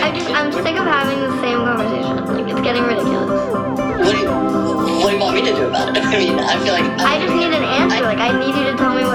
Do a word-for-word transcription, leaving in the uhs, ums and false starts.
I just, I'm sick of having the same conversation. Like, it's getting ridiculous. What do you, what do you want me to do about it? I mean, I feel like... I just need an answer. Like, I need you to tell me what